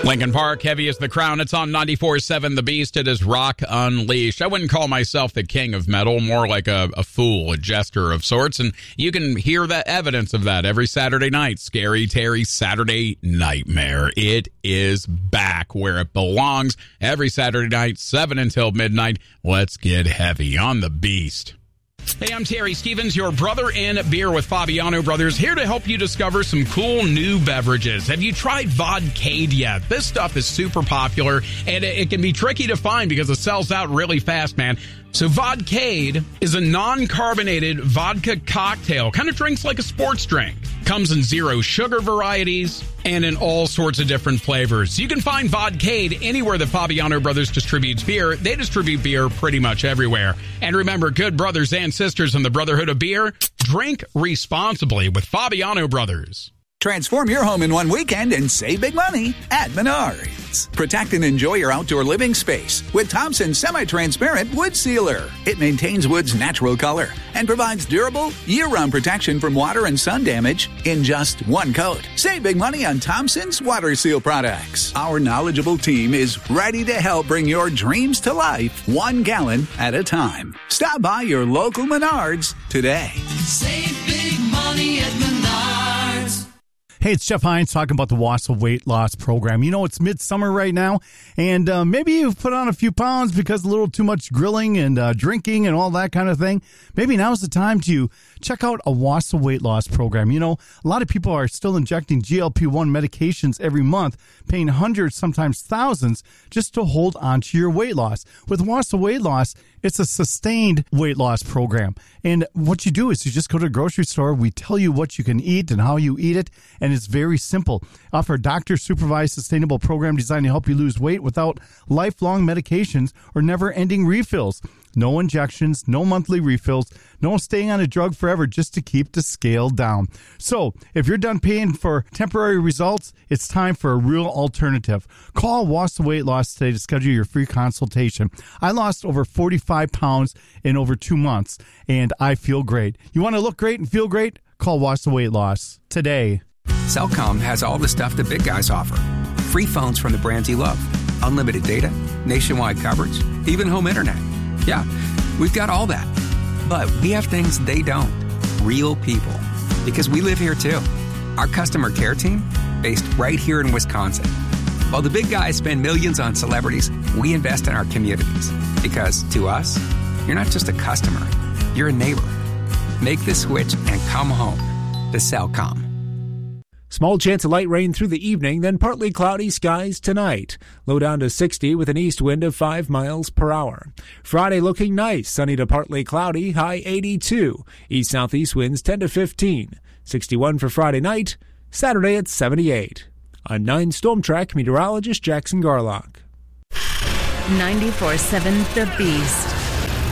Lincoln Park, Heavy as the Crown. It's on 94.7 The Beast. It is Rock Unleashed. I wouldn't call myself the king of metal, more like a fool, a jester of sorts. And you can hear the evidence of that every Saturday night. Scary Terry's Saturday Nightmare. It is back where it belongs. Every Saturday night, 7 until midnight. Let's get heavy on The Beast. Hey, I'm Terry Stevens, your brother in beer with Fabiano Brothers, here to help you discover some cool new beverages. Have you tried Vodcade yet? This stuff is super popular, and it can be tricky to find because it sells out really fast, man. So Vodcade is a non-carbonated vodka cocktail. Kind of drinks like a sports drink. Comes in 0 sugar varieties and in all sorts of different flavors. You can find Vodcade anywhere that Fabiano Brothers distributes beer. They distribute beer pretty much everywhere. And remember, good brothers and sisters in the Brotherhood of Beer, drink responsibly with Fabiano Brothers. Transform your home in one weekend and save big money at Menards. Protect and enjoy your outdoor living space with Thompson's semi-transparent wood sealer. It maintains wood's natural color and provides durable, year-round protection from water and sun damage in just one coat. Save big money on Thompson's water seal products. Our knowledgeable team is ready to help bring your dreams to life 1 gallon at a time. Stop by your local Menards today. Save big money at Menards. Hey, it's Jeff Hines talking about the Wausau Weight Loss Program. You know, it's midsummer right now, and maybe you've put on a few pounds because a little too much grilling and drinking and all that kind of thing. Maybe now's the time to check out a Wausau Weight Loss Program. You know, a lot of people are still injecting GLP-1 medications every month, paying hundreds, sometimes thousands, just to hold on to your weight loss. With Wausau Weight Loss, it's a sustained weight loss program. And what you do is you just go to the grocery store. We tell you what you can eat and how you eat it. And it's very simple. Offer a doctor-supervised sustainable program designed to help you lose weight without lifelong medications or never-ending refills. No injections, no monthly refills, no staying on a drug forever just to keep the scale down. So, if you're done paying for temporary results, it's time for a real alternative. Call Wausau Weight Loss today to schedule your free consultation. I lost over 45 pounds in over 2 months, and I feel great. You want to look great and feel great? Call Wausau Weight Loss today. Cellcom has all the stuff the big guys offer. Free phones from the brands you love. Unlimited data, nationwide coverage, even home internet. Yeah, we've got all that. But we have things they don't. Real people. Because we live here too. Our customer care team, based right here in Wisconsin. While the big guys spend millions on celebrities, we invest in our communities. Because to us, you're not just a customer, you're a neighbor. Make the switch and come home to Cellcom. Small chance of light rain through the evening, then partly cloudy skies tonight. Low down to 60 with an east wind of 5 miles per hour. Friday looking nice, sunny to partly cloudy, high 82. East-southeast winds 10 to 15. 61 for Friday night, Saturday at 78. I'm 9 Storm Track meteorologist Jackson Garlock. 94.7 The Beast.